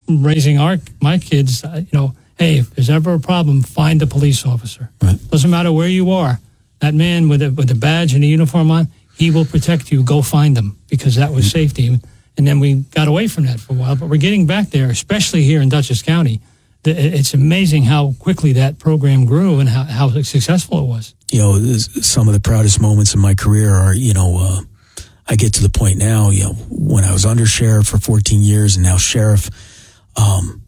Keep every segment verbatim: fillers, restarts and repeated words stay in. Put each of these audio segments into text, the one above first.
raising our my kids, uh, you know, hey, if there's ever a problem, find a police officer. Right. Doesn't matter where you are. That man with a, with a badge and a uniform on, he will protect you. Go find him, because that was safety. And then we got away from that for a while, but we're getting back there, especially here in Dutchess County. It's amazing how quickly that program grew and how, how successful it was. You know, some of the proudest moments in my career are, you know, uh, I get to the point now, you know, when I was under sheriff for fourteen years and now sheriff, um,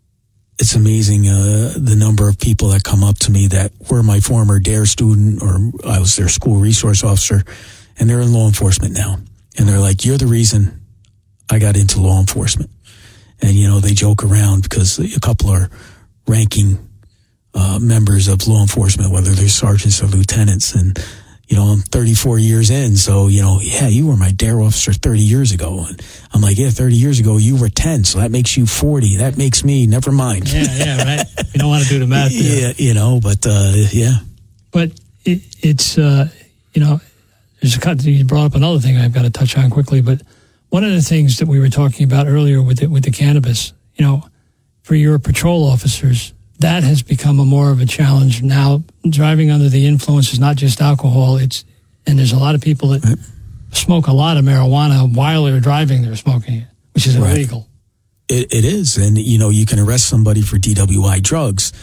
it's amazing uh, the number of people that come up to me that were my former DARE student, or I was their school resource officer, and they're in law enforcement now. And they're like, you're the reason I got into law enforcement. And, you know, they joke around because a couple are ranking uh, members of law enforcement, whether they're sergeants or lieutenants. And, you know, I'm thirty-four years in. So, you know, yeah, you were my DARE officer thirty years ago. And I'm like, yeah, thirty years ago, you were ten. So that makes you forty. That makes me, never mind. Yeah, yeah, right. You don't want to do the math there. Yeah, you know, but, uh, yeah. But it, it's, uh, you know, there's a, you brought up another thing I've got to touch on quickly, but one of the things that we were talking about earlier with the, with the cannabis, you know, for your patrol officers, that has become a more of a challenge now. Driving under the influence is not just alcohol. It's, and there's a lot of people that right. smoke a lot of marijuana while they're driving. They're smoking it, which is right. illegal. It, it is, and you know, you can arrest somebody for D W I drugs.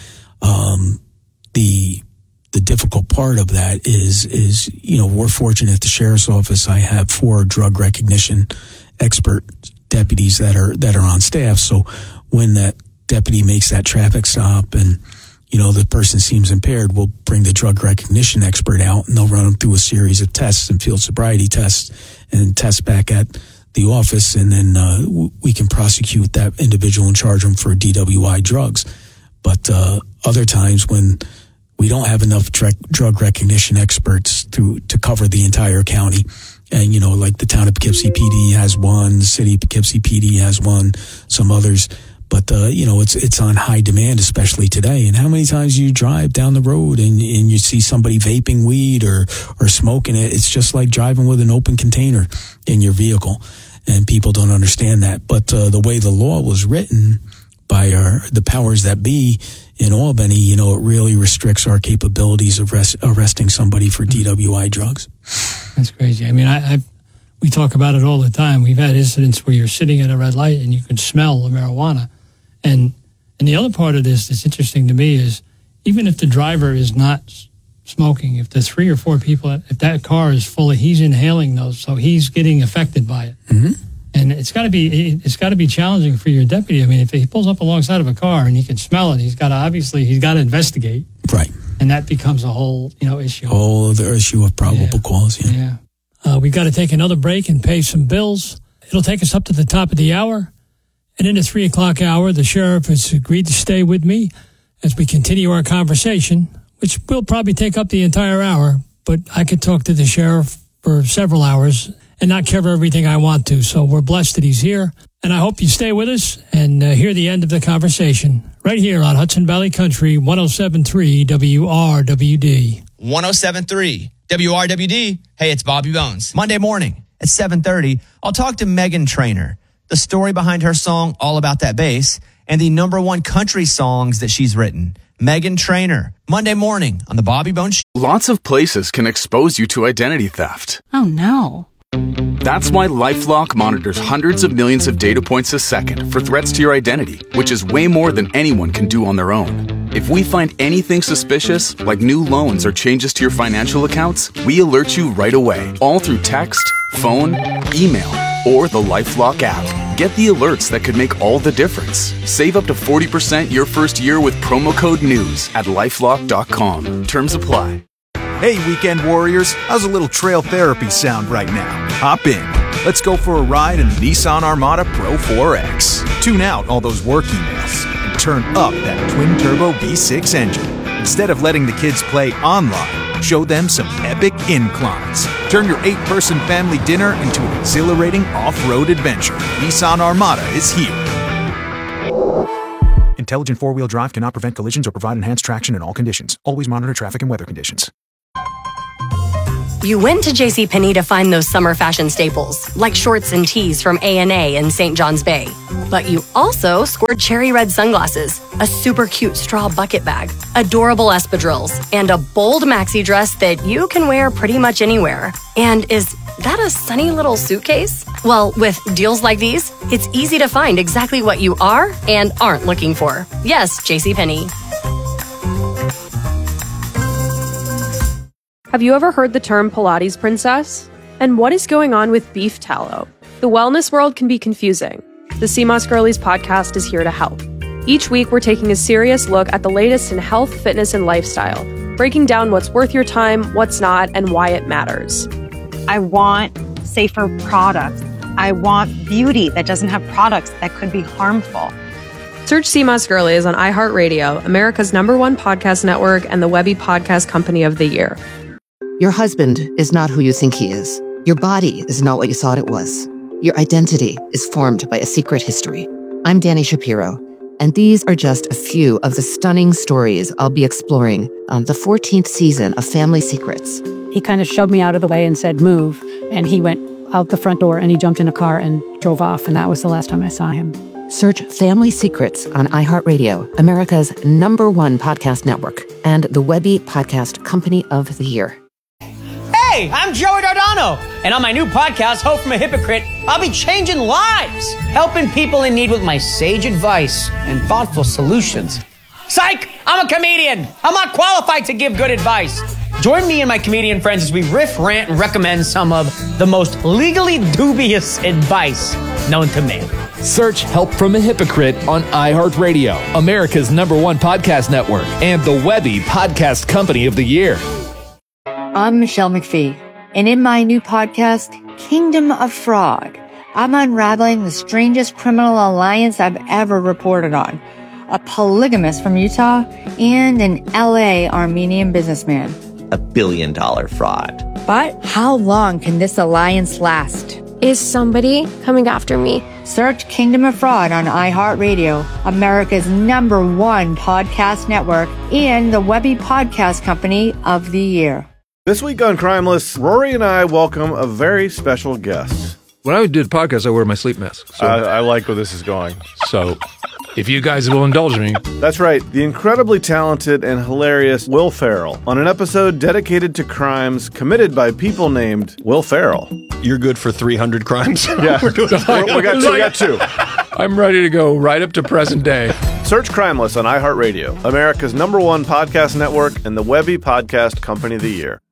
Um, the the difficult part of that is is you know, we're fortunate at the sheriff's office. I have four drug recognition expert deputies that are that are on staff. So when that deputy makes that traffic stop and, you know, the person seems impaired, we'll bring the drug recognition expert out and they'll run them through a series of tests and field sobriety tests and test back at the office. And then uh, we can prosecute that individual and charge them for D W I drugs. But uh, other times when we don't have enough dr- drug recognition experts to, to cover the entire county, and, you know, like the town of Poughkeepsie P D has one, the city of Poughkeepsie P D has one, some others. But, uh, you know, it's it's on high demand, especially today. And how many times you drive down the road and, and you see somebody vaping weed or, or smoking it? It's just like driving with an open container in your vehicle. And people don't understand that. But uh, the way the law was written by our the powers that be in Albany, you know, it really restricts our capabilities of rest, arresting somebody for D W I drugs. That's crazy. I mean, I, I we talk about it all the time. We've had incidents where you're sitting at a red light and you can smell the marijuana. And and the other part of this that's interesting to me is even if the driver is not smoking, if the three or four people, if that car is full of, he's inhaling those, so he's getting affected by it. Mm-hmm. And it's got to be it's got to be challenging for your deputy. I mean, if he pulls up alongside of a car and he can smell it, he's got to obviously he's got to investigate. Right. And that becomes a whole, you know, issue. Whole other issue of probable yeah. cause. Yeah. Yeah. Uh, we've got to take another break and pay some bills. It'll take us up to the top of the hour. And in the three o'clock hour, the sheriff has agreed to stay with me as we continue our conversation, which will probably take up the entire hour. But I could talk to the sheriff for several hours and not cover everything I want to. So we're blessed that he's here. And I hope you stay with us and uh, hear the end of the conversation right here on Hudson Valley Country, one oh seven point three W R W D. one oh seven point three W R W D. Hey, it's Bobby Bones. Monday morning at seven thirty, I'll talk to Meghan Trainor, the story behind her song, All About That Bass, and the number one country songs that she's written. Meghan Trainor, Monday morning on the Bobby Bones Show. Lots of places can expose you to identity theft. Oh, no. That's why LifeLock monitors hundreds of millions of data points a second for threats to your identity, which is way more than anyone can do on their own. If we find anything suspicious, like new loans or changes to your financial accounts, we alert you right away, all through text, phone, email, or the LifeLock app. Get the alerts that could make all the difference. Save up to forty percent your first year with promo code NEWS at lifelock dot com. Terms apply. Hey, weekend warriors, how's a little trail therapy sound right now? Hop in. Let's go for a ride in the Nissan Armada Pro four X. Tune out all those work emails and turn up that twin-turbo V six engine. Instead of letting the kids play online, show them some epic inclines. Turn your eight-person family dinner into an exhilarating off-road adventure. Nissan Armada is here. Intelligent four-wheel drive cannot prevent collisions or provide enhanced traction in all conditions. Always monitor traffic and weather conditions. You went to JCPenney to find those summer fashion staples, like shorts and tees from A and A in Saint John's Bay. But you also scored cherry red sunglasses, a super cute straw bucket bag, adorable espadrilles, and a bold maxi dress that you can wear pretty much anywhere. And is that a sunny little suitcase? Well, with deals like these, it's easy to find exactly what you are and aren't looking for. Yes, JCPenney. Have you ever heard the term Pilates princess? And what is going on with beef tallow? The wellness world can be confusing. The C M O S Girlies podcast is here to help. Each week, we're taking a serious look at the latest in health, fitness, and lifestyle, breaking down what's worth your time, what's not, and why it matters. I want safer products. I want beauty that doesn't have products that could be harmful. Search C M O S Girlies on iHeartRadio, America's number one podcast network, and the Webby Podcast Company of the Year. Your husband is not who you think he is. Your body is not what you thought it was. Your identity is formed by a secret history. I'm Dani Shapiro, and these are just a few of the stunning stories I'll be exploring on the fourteenth season of Family Secrets. He kind of shoved me out of the way and said, move. And he went out the front door and he jumped in a car and drove off. And that was the last time I saw him. Search Family Secrets on iHeartRadio, America's number one podcast network, and the Webby Podcast Company of the Year. Hey, I'm Joey Dardano, and on my new podcast, Hope from a Hypocrite, I'll be changing lives, helping people in need with my sage advice and thoughtful solutions. Psych! I'm a comedian. I'm not qualified to give good advice. Join me and my comedian friends as we riff, rant, and recommend some of the most legally dubious advice known to man. Search Help from a Hypocrite on iHeartRadio, America's number one podcast network, and the Webby Podcast Company of the Year. I'm Michelle McPhee, and in my new podcast, Kingdom of Fraud, I'm unraveling the strangest criminal alliance I've ever reported on. A polygamist from Utah and an L A Armenian businessman. A billion dollar fraud. But how long can this alliance last? Is somebody coming after me? Search Kingdom of Fraud on iHeartRadio, America's number one podcast network, and the Webby Podcast Company of the Year. This week on Crimeless, Rory and I welcome a very special guest. When I do the podcast, I wear my sleep mask. So. I, I like where this is going. So, if you guys will indulge me. That's right, the incredibly talented and hilarious Will Ferrell on an episode dedicated to crimes committed by people named Will Ferrell. You're good for three hundred crimes? Yeah, we, got two, we got two. I'm ready to go right up to present day. Search Crimeless on iHeartRadio, America's number one podcast network, and the Webby Podcast Company of the Year.